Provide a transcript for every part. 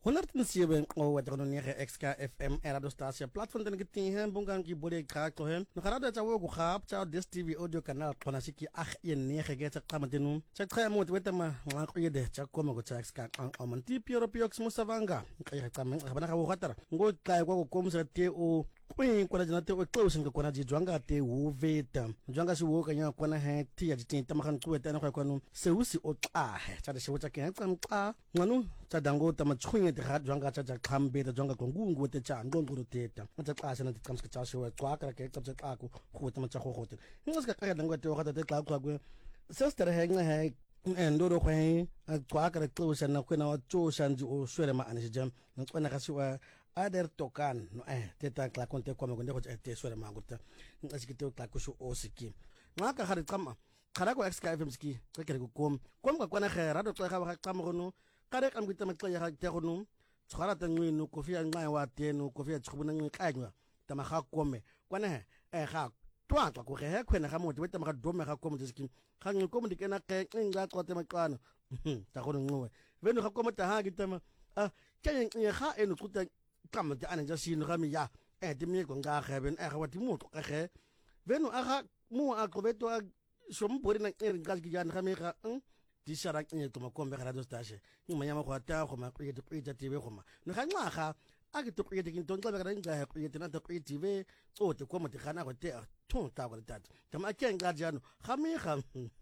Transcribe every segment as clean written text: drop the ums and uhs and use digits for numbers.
107 wat kono nege XKFM radio station platform den gitin hen bungan ki bode krakto hen no karada cha wo ku khap cha des TV audio canal kona siki yen nege ge cha qamatenu cha khaya mo wetama ngako yede cha koma go cha XK on ti pioro piox musavanga kaya kama bana ka wo khatara ngo tla ko komsa te o kwen kona jana te o tlo singa kona jwanga te wo veta jwanga si wo kanya kona he ti ya jitin tamakan kuweta na kwa no se usi o tla he cha de se wo cha ke tsa nganu cha dango tama chhuye te khat jwanga cha khambe te jwanga kongungu te cha ngonguru te ta cha qasa na te kamska cha se wa qwaka ke tsa cha ku khu tama cha khote ngoska ka dango te khata te qla ku sister he he ndoro khwe qwaka re tlosa na kwena wa tsoshanji o swele ma ane jam na kwena ka siwa ader tokan no te ta kla konte kwa me ko te swele ma ngurta ngasikite kla ku shu osiki ngaka khari qama khara ko XKFM ski ke ko kom ka kwana khera do xa ga qama gono kare kam gita matla ya te gono tshwara ta ngwino kofi ya nqa wa teno kofi ya tshubuna nqi kanywa tama ga kome kwana ga twa ko ge khwena ga motho weta ma ga dome ga komo ski ga nqi komo dikena ke nqa tsote maqana ta gono ngwe veno ga komo ta ha gita ma ke ga eno tsuta kama ja ane ja sino ga mi ya te mi ko nga ga ben ga wa ti moto ga ge veno aga mo a ko veto a sombori na nqa ga ga me ga di shara ke to makombe radio station ni manyama go ata go ma ke to ke TV go ma no ga ngaga a ke to ke ke ntonga ba ga nga ke te na to ke TV o te ko mo te gana go te thong ta go tata tama ke nga jano ga me ga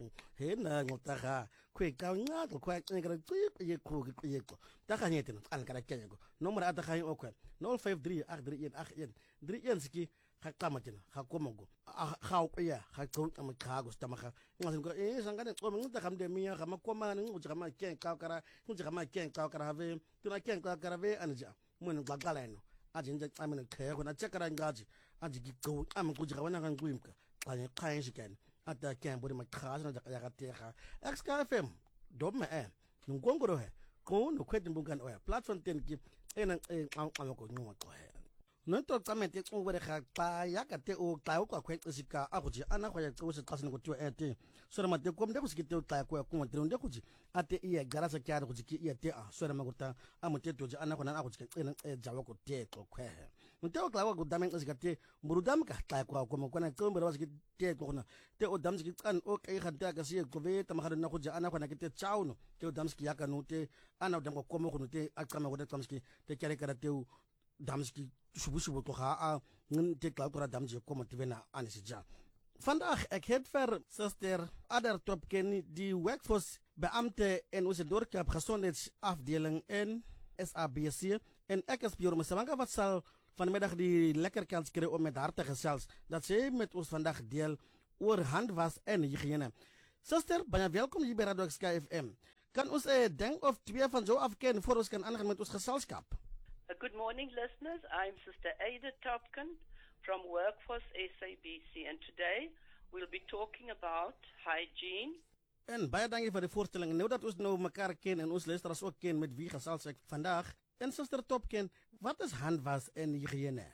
he na ngota ga kwe ka nga go kwa ke ga ke ko ta ga nyete an ka ke go nomoro ata ga o ko 053 831 3 ski ga qamatina ga komogo ga o ya ga qonta ma ga go sta ma ga ngasen ko sangane qoma ngita gamde miya ga makoma ngu ga ma ke ka kara ngu ga ma ke ka kara ve tuna ke ka kara ve anja mun ga galeno ajinja amene ke go na chekara ngaji aji gi go am ku ga wana ga ngwimka kanye kanye shiken ata ke mbori ma khaza na ga te ga XKFM domme ngongoro he ko no kwedi mbungan oya platform ten ki ena ko nwa ko he no to kamete ko wore ga pa ya ka te o tla o kwa kwetsika a go ji ana go ya tso se tsasene go twa ete so re mate ko mde go sikite o tla ko ya ko mte nde go ji ate iya garasa kya go ji ki iya te a so re magota a mte to ji ana go na go ji ena jawa ko te to kwe mte o tla go damen sikate murudam ka tla ko ko mo kona ko mbere wasiki te ko na te o damski kan o kai khanta ka si ko ve ta magana na go ji ana go na ke te chauno te o damski ya ka no te ana o dam ko mo go no te a kama go te damski te kere kara te o damski shubu to ga te klautura damje kom te wena anisja vandaag ek het ver sister Ader Topken die workforce beampte en onze dorpskap gezondheidsafdeling in SABC en ek is Piero Musavanga wat sal vanmiddag die lekker kans kry om met haar te gesels dat sy met ons vandag deel oor handwas en hygiëne. Sister, baie welkom hier by Radio XKFM. Kan ons ding of twee van zo afken voor ons kan aangaan met ons geselskap? Good morning, listeners. I'm Sister Ada Topken from Workforce SABC, and today we'll be talking about hygiene. En baie dankie vir die voorstelling. Nou dat ons nou mekaar ken en ons luisteraars ook ken met wie gesels ek vandag. En Sister Topken, wat is handwas en hygiëne?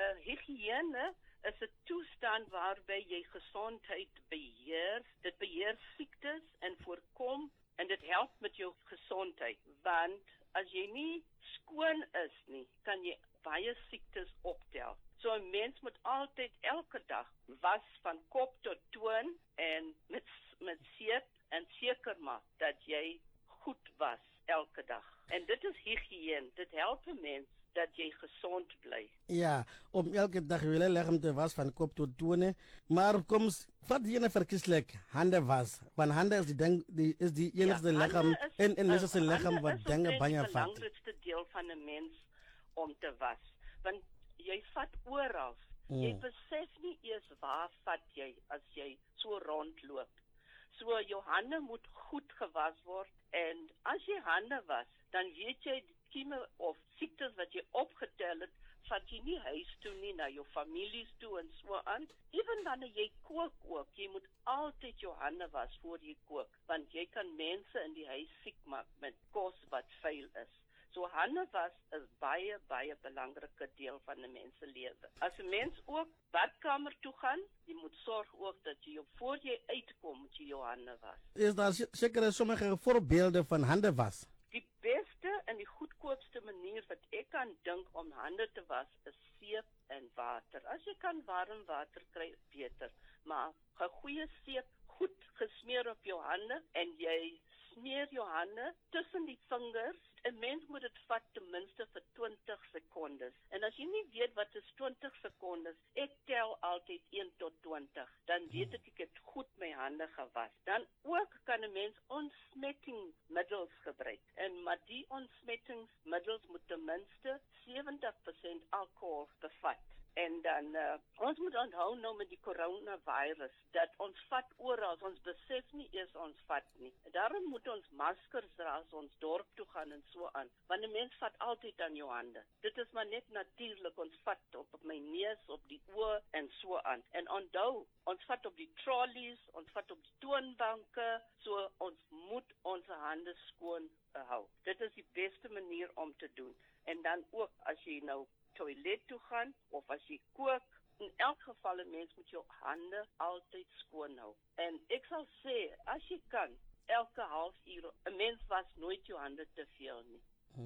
Hygiëne is 'n toestand waarby jy gesondheid beheer. Dit beheer siektes en voorkom en dit help met jou gesondheid, want as jy nie skoon is nie, kan jy baie siektes optel. So 'n mens moet altyd elke dag was van kop tot toon en met seep en seker maak dat jy goed was elke dag. En dit is hygiëne. Dit help 'n mens dat jy gesond bly. Ja, om elke dag wil leggen te was van kop tot toon, maar koms wat jy verkieslik hande was. Want hande is die enigste liggaam en is se liggaam wat dinge baie vat. Dit is die belangrikste deel van 'n mens om te was, want jy vat oral. Jy besef nie eers waar vat jy as jy so rondloop. So jou hande moet goed gewas word, en as jy hande was, dan weet jy die kieme of siektes wat jy opgetel het, vat jy nie huis toe nie, na jou families toe en so aan. Ewen wanneer jy kook ook, jy moet altyd jou hande was voor jy kook, want jy kan mense in die huis siek maak met kos wat vuil is. So hande was is baie belangrike deel van 'n mens se lewe. As 'n mens ook badkamer toe gaan, jy moet sorg ook dat jy voor jy uitkom, moet jy jou hande was. Is daar seker sommige voorbeelde van hande was? Die beste en die goedkoopste goedkoopste manier wat ek kan dink om hande te was is seep en water. As jy kan warm water kry, beter. Maar 'n goeie seep goed gesmeer op jou hande en jy smeer jou hande tussen die vingers. 'n Mens moet dit vat ten minste vir 20 sekondes. En as jy nie weet wat is 20 sekondes, ek tel altyd 1 tot 20. Dan weet ek het goed my hande gewas. Dan ook kan 'n mens ontsmettingsmiddels gebruik. Maar die ontsmettingsmiddels moet ten minste 70% alcohol bevat. En dan, ons moet onthou nou met die coronavirus, dat ons vat oral, ons besef nie eers ons vat nie. Daarom moet ons maskers dra as ons dorp toe gaan en so aan. Want 'n mens vat altyd aan jou hande. Dit is maar net natuurlik, ons vat op my neus, op die oor en so aan. En onthou, ons vat op die trolleys, ons vat op die toonbanke, so ons moet ons hande skoon hou. Dit is die beste manier om te doen. En dan ook, as jy nou toilet toe gaan, of as jy kook, in elk geval 'n mens moet jou hande altyd skoon hou. En ek sal sê, as jy kan, elke halfuur, 'n mens was nooit jou hande te veel nie.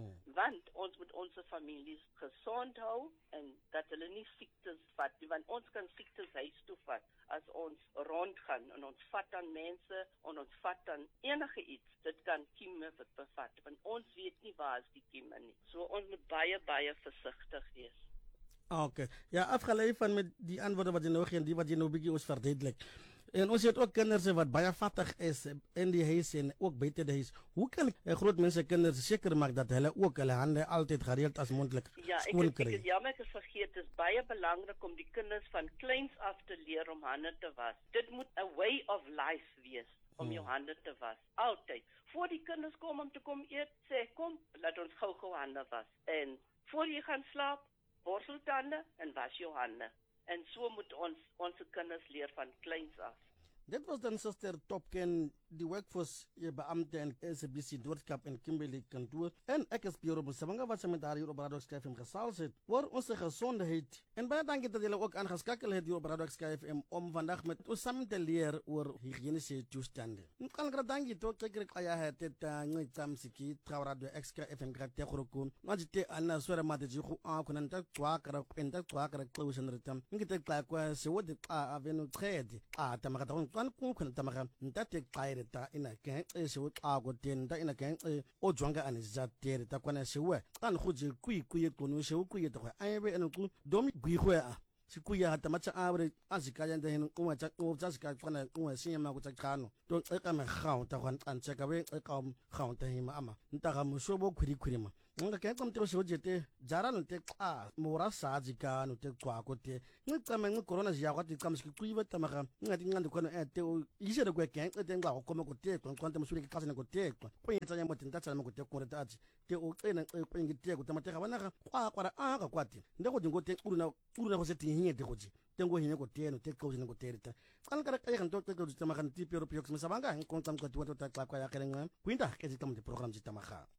Want ons moet ons families gesond hou, en dat hulle nie siektes vat nie, want ons kan siektes huis toe vat, as ons rondgaan, en ons vat aan mense, en ons vat aan enige iets, dit kan kieme bevat, want ons weet nie waar is die kieme nie. So ons moet baie, baie versigtig wees. Okay. Ja, afgelei van met die antwoorde wat jy nou gee en die wat jy nou bietjie ons verduidelik. En ons het ook kinders wat baie vattig is in die huis en ook buite die huis. Hoe kan groot mense kinders seker maak dat hulle ook hulle hande altyd gereeld as moontlik skoon kry? Ja, ek is jammer ek het vergeet, dit is baie belangrik om die kinders van kleins af te leer om hande te was. Dit moet 'n way of life wees om jou hande te was. Altyd. Voor die kinders kom om te kom eet, sê kom, laat ons gou hande was. En voor jy gaan slaap, borsel tande en was jou hande. En so moet ons kinders leer van kleins af. Dit was dan Suster Topken, die workforce beampte en SABC Doorskap en Kimberley kantoor. En ek is Piero Busabanga wat sy met haar hier op Radio XFM gesels het oor ons gesondheid. En baie dankie dat julle ook aangeskakel het hier op Radio XFM om vandag met ons saam te leer oor higiëniese toestande. Kan ek dankie tot ek kaya het dit ngitsamsiki Radio XFM grate khurukun. Majite ana swara mate go a kunanta twakara kwenda twakara close and return. Ngite kwa se wodi a avenu trade. Tamaka kan kun tamaka ntate qaireta ina ke se wo xa go tenda ina ke o jwanga anizateri ta kwana se we kan khuji kuyi kono se wo kuyi to ayebe en ku domi gwi a sikuya hata macha abre azikaya ndeni kuma cha uzasika kwana kuma sinyama ku tsakano to xeka me gaun ta kwan antseka we xeka gaun ta hima ama ntaka mushobo khurikhurima nga ke komtiro se ojete jara no te xa mora sajika no te kwa ko te ngicama ngicorona ziya kwathi qamsiki kuyiba tamaka ngati ngandi khona ete ishere kwe ke ete ngba go koma ko te kwanta musule ke kasana ko te ko yetsa nyamo te ntatsa mo ko te ko retaji te o xena xe ngite ko tamateka bana kwa kwara a ka kwati ndeko dingo te uruna go se tinyete go ji tengo hinye ko te no te ko jina ko te reta kan kara ka yan to te ko tamaka ntipi europeo kusabanga nkontam ko tuwa to ta kwa ya kerenga kwinda ke zitam de program zitamaga